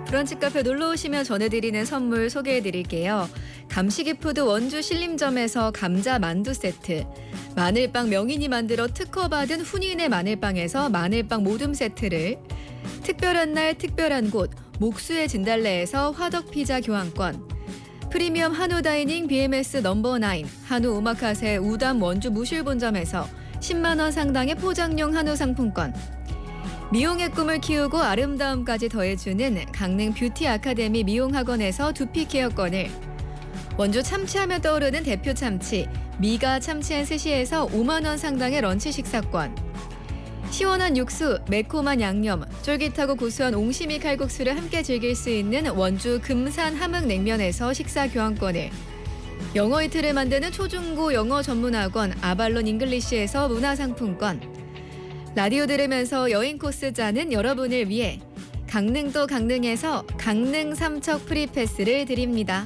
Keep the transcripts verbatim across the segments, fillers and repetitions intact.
브런치 카페 놀러 오시면 전해드리는 선물 소개해드릴게요. 감시기푸드 원주 신림점에서 감자 만두 세트, 마늘빵 명인이 만들어 특허받은 훈인의 마늘빵에서 마늘빵 모듬 세트를, 특별한 날 특별한 곳 목수의 진달래에서 화덕피자 교환권, 프리미엄 한우 다이닝 비엠에스 넘버나인 한우 오마카세 우담 원주 무실본점에서 십만 원 상당의 포장용 한우 상품권, 미용의 꿈을 키우고 아름다움까지 더해주는 강릉 뷰티 아카데미 미용학원에서 두피 케어권을, 원주 참치하면 떠오르는 대표 참치 미가 참치앤스시에서 오만 원 상당의 런치 식사권, 시원한 육수, 매콤한 양념, 쫄깃하고 고소한 옹심이 칼국수를 함께 즐길 수 있는 원주 금산 함흥냉면에서 식사 교환권을, 영어 이틀을 만드는 초중고 영어 전문학원 아발론 잉글리시에서 문화상품권, 라디오 들으면서 여행 코스 짜는 여러분을 위해 강릉도 강릉에서 강릉 삼척 프리패스를 드립니다.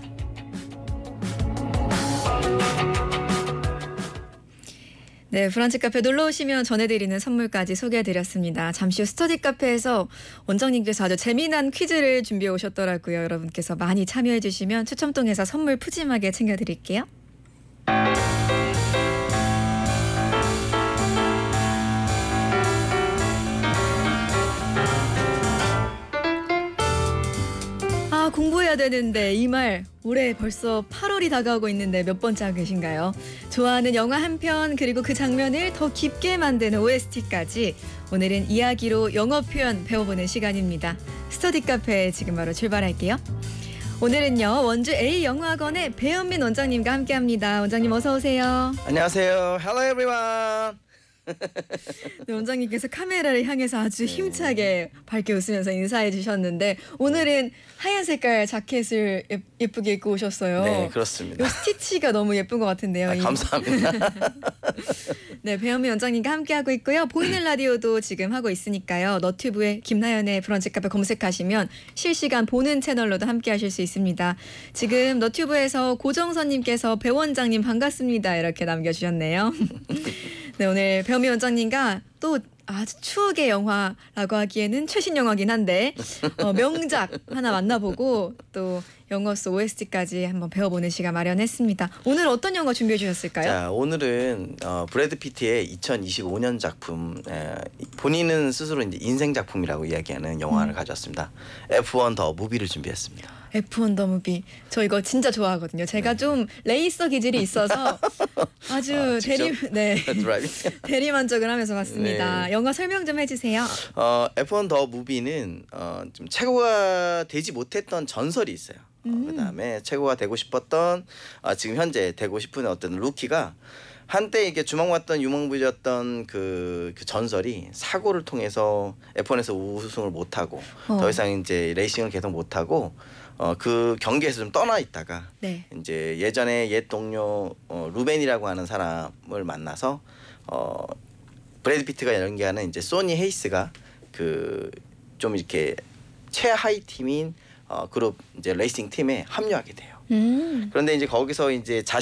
네, 브런치 카페 놀러 오시면 전해드리는 선물까지 소개해드렸습니다. 잠시 후 스터디 카페에서 원장님께서 아주 재미난 퀴즈를 준비해 오셨더라고요. 여러분께서 많이 참여해 주시면 추첨 통해서 선물 푸짐하게 챙겨드릴게요. 아, 공부해야 되는데 이 말 올해 벌써 팔월이 다가오고 있는데 몇 번째 하고 계신가요? 좋아하는 영화 한 편 그리고 그 장면을 더 깊게 만드는 오에스티까지 오늘은 이야기로 영어 표현 배워보는 시간입니다. 스터디 카페 지금 바로 출발할게요. 오늘은요 원주 A영어학원의 배현민 원장님과 함께합니다. 원장님 어서 오세요. 안녕하세요. Hello everyone. 네, 원장님께서 카메라를 향해서 아주 힘차게 밝게 웃으면서 인사해 주셨는데 오늘은 하얀 색깔 자켓을 예, 예쁘게 입고 오셨어요. 네, 그렇습니다. 이 스티치가 너무 예쁜 것 같은데요. 아, 감사합니다. 네, 배현미 원장님과 함께하고 있고요. 보이는 라디오도 지금 하고 있으니까요. 너튜브에 김나연의 브런치 카페 검색하시면 실시간 보는 채널로도 함께하실 수 있습니다. 지금 너튜브에서 고정선님께서 배 원장님 반갑습니다 이렇게 남겨주셨네요. 네, 오늘 배현미 원장님과 또 아주 추억의 영화라고 하기에는 최신 영화긴 한데 어, 명작 하나 만나보고 또 영어스 오에스티까지 한번 배워보는 시간 마련했습니다. 오늘 어떤 영화 준비해 주셨을까요? 자, 오늘은 어, 브래드 피트의 이천이십오 년 작품, 에, 본인은 스스로 이제 인생 작품이라고 이야기하는 영화를 음. 가져왔습니다. 에프 원 더 무비를 준비했습니다. 에프 원 더 무비. 저 이거 진짜 좋아하거든요. 제가 네. 좀 레이서 기질이 있어서 아주 아, 대리 네 대리 만족을 하면서 봤습니다. 네. 영화 설명 좀 해주세요. 어, 에프 원 더 무비는 어, 좀 최고가 되지 못했던 전설이 있어요. 음. 어, 그다음에 최고가 되고 싶었던 어, 지금 현재 되고 싶은 어떤 루키가 한때 이게 주목받던 유망주였던 그, 그 전설이 사고를 통해서 에프 원에서 우승을 못하고 어. 더 이상 이제 레이싱을 계속 못하고 어, 그 경기에서 좀 떠나 있다가 네. 이제 예전에 옛 동료 어, 루벤이라고 하는 사람을 만나서 어, 브래드 피트가 연기하는 이제 소니 헤이스가 그 좀 이렇게 최하위 팀인 어, 그룹 이제 레이싱 팀에 합류하게 돼요. 음. 그런데 이제 거기서 이제